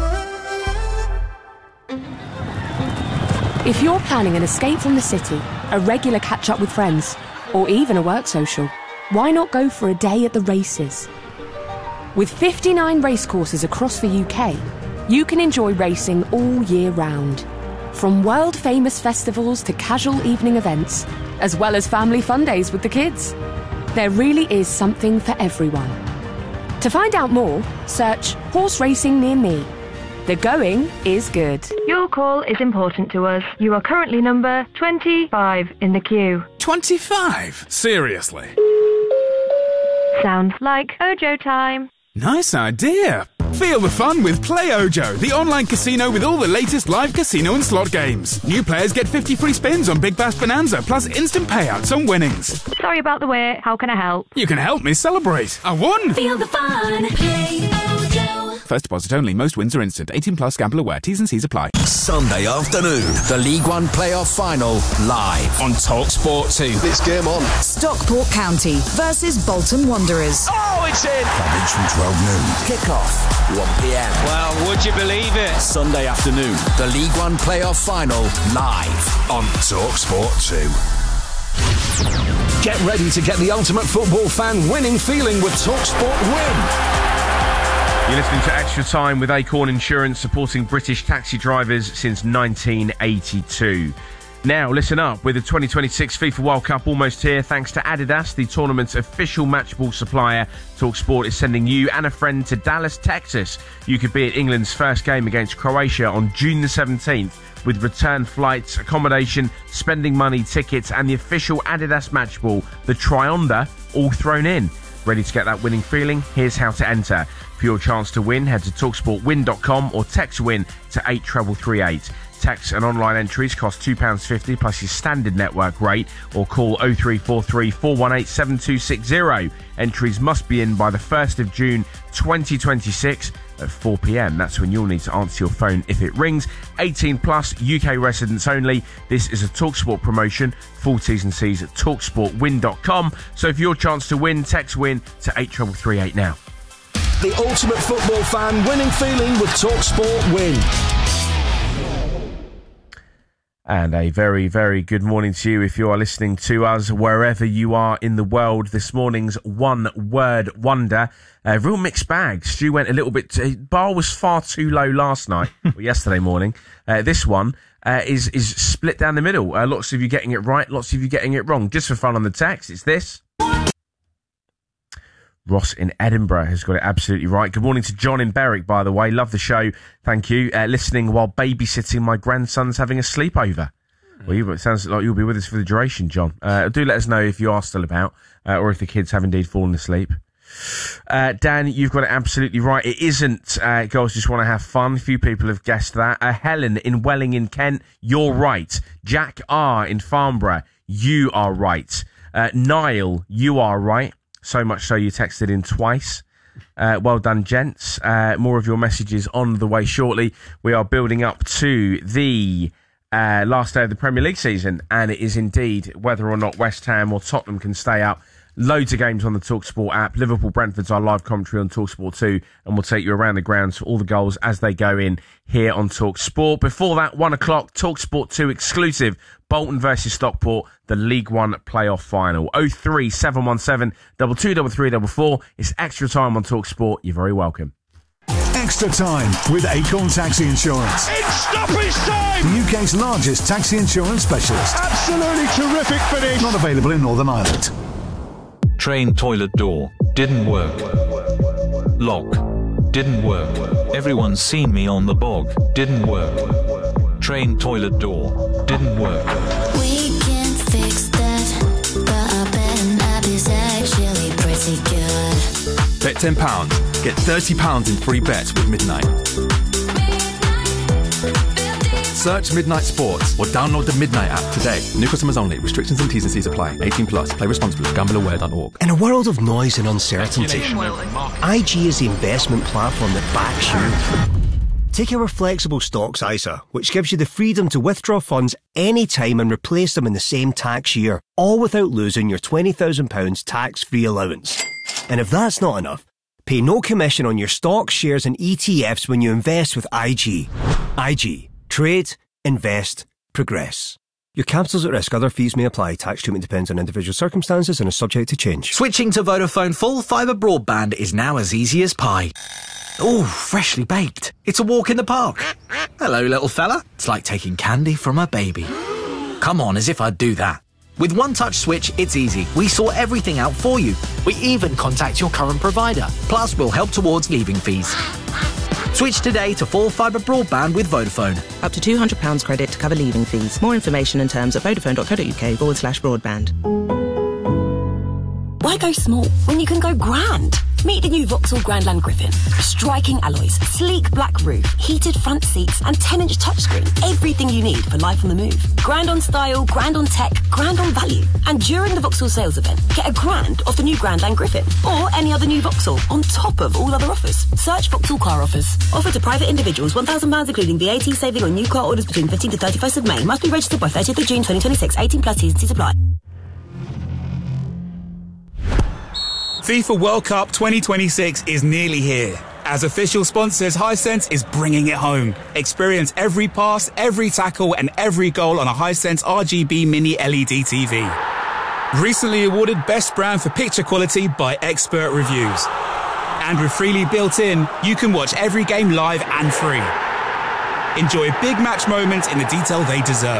If you're planning an escape from the city, a regular catch-up with friends, or even a work social, why not go for a day at the races? With fifty-nine racecourses across the U K, you can enjoy racing all year round. From world-famous festivals to casual evening events, as well as family fun days with the kids. There really is something for everyone. To find out more, search Horse Racing Near Me. The going is good. Your call is important to us. You are currently number twenty-five in the queue. twenty-five? Seriously? Sounds like Ojo time. Nice idea. Feel the fun with Play Ojo, the online casino with all the latest live casino and slot games. New players get fifty free spins on Big Bass Bonanza, plus instant payouts on winnings. Sorry about the wait. How can I help? You can help me celebrate. I won! Feel the fun. Play Ojo. First deposit only. Most wins are instant. eighteen plus. Gamble aware. T's and C's apply. Sunday afternoon, the League One playoff final live on TalkSport two. It's game on. Stockport County versus Bolton Wanderers. Oh, it's in. Coverage from twelve noon. Kick-off one p.m. Well, would you believe it? Sunday afternoon, the League One playoff final live on TalkSport two. Get ready to get the ultimate football fan winning feeling with TalkSport Win. You're listening to Extra Time with Acorn Insurance, supporting British taxi drivers since nineteen eighty-two. Now, listen up. With the twenty twenty-six FIFA World Cup almost here, thanks to Adidas, the tournament's official match ball supplier, TalkSport is sending you and a friend to Dallas, Texas. You could be at England's first game against Croatia on June the seventeenth, with return flights, accommodation, spending money, tickets, and the official Adidas match ball, the Trionder, all thrown in. Ready to get that winning feeling? Here's how to enter. For your chance to win, head to talk sport win dot com or text WIN to eight three three eight. Text and online entries cost two pounds fifty plus your standard network rate, or call oh three four three, four one eight, seven two six zero. Entries must be in by the first of June twenty twenty-six at four p.m. That's when you'll need to answer your phone if it rings. eighteen plus, U K residents only. This is a TalkSport promotion. Full T's and C's at talk sport win dot com. So for your chance to win, text WIN to eight three three eight now. The ultimate football fan winning feeling with TalkSport Win. And a very, very good morning to you if you are listening to us wherever you are in the world. This morning's one word wonder. A real mixed bag. Stu went a little bit... T- bar was far too low last night, or yesterday morning. Uh, this one uh, is is split down the middle. Uh, lots of you getting it right, lots of you getting it wrong. Just for fun on the text, it's this. Ross in Edinburgh has got it absolutely right. Good morning to John in Berwick, by the way. Love the show. Thank you. Uh, listening while babysitting my grandson's having a sleepover. Mm. Well, you, it sounds like you'll be with us for the duration, John. Uh, do let us know if you are still about, uh, or if the kids have indeed fallen asleep. Uh, Dan, you've got it absolutely right. It isn't uh, Girls Just Want to Have Fun. A few people have guessed that. Uh, Helen in Welling in Kent, you're right. Jack R in Farnborough, you are right. Uh, Niall, you are right. So much so you texted in twice. Uh, well done, gents. Uh, more of your messages on the way shortly. We are building up to the uh, last day of the Premier League season, and it is indeed whether or not West Ham or Tottenham can stay up. Loads of games on the TalkSport app. Liverpool Brentford's our live commentary on TalkSport two, and we'll take you around the grounds for all the goals as they go in here on TalkSport. Before that, one o'clock, TalkSport two exclusive, Bolton versus Stockport, the League One playoff final. oh three seven one seven, two two three three four four. It's extra time on TalkSport. You're very welcome. Extra time with Acorn Taxi Insurance. It's stoppage time! The U K's largest taxi insurance specialist. Absolutely terrific finish! Not available in Northern Ireland. Train toilet door. Didn't work. Lock. Didn't work. Everyone's seen me on the bog. Didn't work. Train toilet door. Didn't work. We can fix that, but I bet an app is actually pretty good. Bet ten pounds. Get thirty pounds in free bets with Midnight. Search Midnight Sports or download the Midnight app today. New customers only. Restrictions and T's and C's apply. eighteen plus. Play responsibly. gamble aware dot org. In a world of noise and uncertainty, I G is the investment platform that backs you. Take our flexible stocks I S A, which gives you the freedom to withdraw funds anytime and replace them in the same tax year, all without losing your twenty thousand pounds tax-free allowance. And if that's not enough, pay no commission on your stocks, shares and E T Fs when you invest with I G. I G. Trade, invest, progress. Your capital's at risk. Other fees may apply. Tax treatment depends on individual circumstances and is subject to change. Switching to Vodafone full fibre broadband is now as easy as pie. Ooh, freshly baked. It's a walk in the park. Hello, little fella. It's like taking candy from a baby. Come on, as if I'd do that. With One Touch Switch, it's easy. We sort everything out for you. We even contact your current provider. Plus, we'll help towards leaving fees. Switch today to full fibre broadband with Vodafone. Up to two hundred pounds credit to cover leaving fees. More information and terms at vodafone.co.uk forward slash broadband. Why go small when you can go grand? Meet the new Vauxhall Grandland Griffin. Striking alloys, sleek black roof, heated front seats and ten inch touchscreen. Everything you need for life on the move. Grand on style, grand on tech, grand on value. And during the Vauxhall sales event, get a grand off the new Grandland Griffin or any other new Vauxhall on top of all other offers. Search Vauxhall car offers. Offered to private individuals, one thousand pounds including V A T saving on new car orders between fifteenth to thirty-first of May. Must be registered by thirtieth of June twenty twenty-six. eighteen plus T's and C's apply. FIFA World Cup twenty twenty-six is nearly here. As official sponsors, Hisense is bringing it home. Experience every pass, every tackle and every goal on a Hisense R G B Mini L E D T V. Recently awarded Best Brand for Picture Quality by Expert Reviews. And with Freely built in, you can watch every game live and free. Enjoy big match moments in the detail they deserve.